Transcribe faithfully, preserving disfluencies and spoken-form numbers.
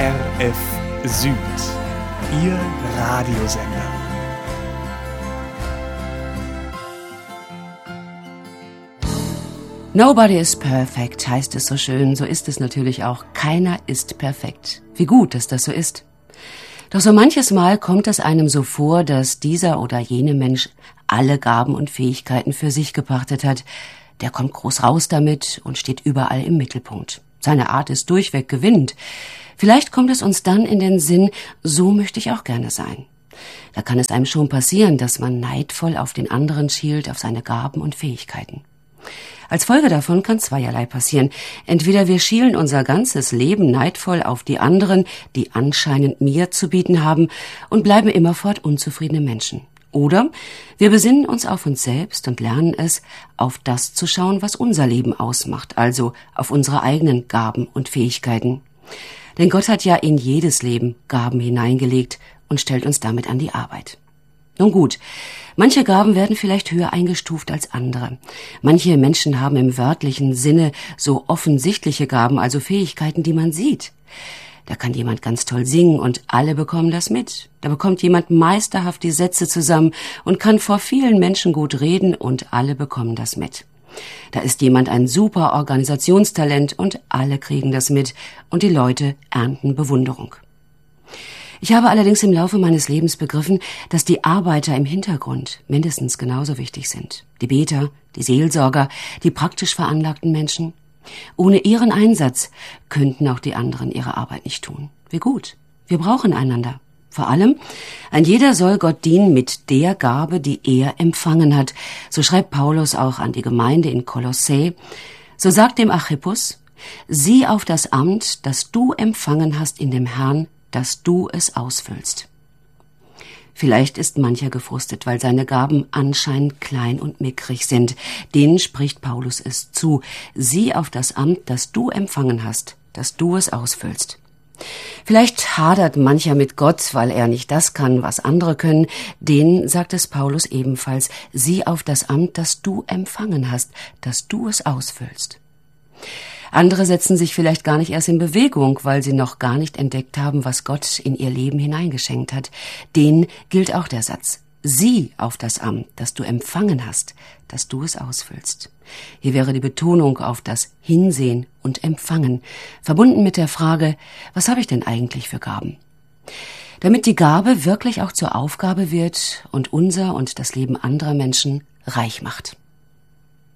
R F Süd, Ihr Radiosender. Nobody is perfect, heißt es so schön. So ist es natürlich auch. Keiner ist perfekt. Wie gut, dass das so ist. Doch so manches Mal kommt es einem so vor, dass dieser oder jene Mensch alle Gaben und Fähigkeiten für sich gepachtet hat. Der kommt groß raus damit und steht überall im Mittelpunkt. Seine Art ist durchweg gewinnend. Vielleicht kommt es uns dann in den Sinn, so möchte ich auch gerne sein. Da kann es einem schon passieren, dass man neidvoll auf den anderen schielt, auf seine Gaben und Fähigkeiten. Als Folge davon kann zweierlei passieren. Entweder wir schielen unser ganzes Leben neidvoll auf die anderen, die anscheinend mehr zu bieten haben, und bleiben immerfort unzufriedene Menschen. Oder wir besinnen uns auf uns selbst und lernen es, auf das zu schauen, was unser Leben ausmacht, also auf unsere eigenen Gaben und Fähigkeiten. Denn Gott hat ja in jedes Leben Gaben hineingelegt und stellt uns damit an die Arbeit. Nun gut, manche Gaben werden vielleicht höher eingestuft als andere. Manche Menschen haben im wörtlichen Sinne so offensichtliche Gaben, also Fähigkeiten, die man sieht. Da kann jemand ganz toll singen und alle bekommen das mit. Da bekommt jemand meisterhaft die Sätze zusammen und kann vor vielen Menschen gut reden und alle bekommen das mit. Da ist jemand ein super Organisationstalent und alle kriegen das mit und die Leute ernten Bewunderung. Ich habe allerdings im Laufe meines Lebens begriffen, dass die Arbeiter im Hintergrund mindestens genauso wichtig sind. Die Beter, die Seelsorger, die praktisch veranlagten Menschen. Ohne ihren Einsatz könnten auch die anderen ihre Arbeit nicht tun. Wie gut, wir brauchen einander. Vor allem, ein jeder soll Gott dienen mit der Gabe, die er empfangen hat. So schreibt Paulus auch an die Gemeinde in Kolossä. So sagt dem Archippus: Sieh auf das Amt, das du empfangen hast in dem Herrn, dass du es ausfüllst. Vielleicht ist mancher gefrustet, weil seine Gaben anscheinend klein und mickrig sind. Denen spricht Paulus es zu. Sieh auf das Amt, das du empfangen hast, dass du es ausfüllst. Vielleicht hadert mancher mit Gott, weil er nicht das kann, was andere können. Denen sagt es Paulus ebenfalls: Sieh auf das Amt, das du empfangen hast, dass du es ausfüllst. Andere setzen sich vielleicht gar nicht erst in Bewegung, weil sie noch gar nicht entdeckt haben, was Gott in ihr Leben hineingeschenkt hat. Denen gilt auch der Satz: Sieh auf das Amt, das du empfangen hast, dass du es ausfüllst. Hier wäre die Betonung auf das Hinsehen und Empfangen, verbunden mit der Frage: Was habe ich denn eigentlich für Gaben? Damit die Gabe wirklich auch zur Aufgabe wird und unser und das Leben anderer Menschen reich macht.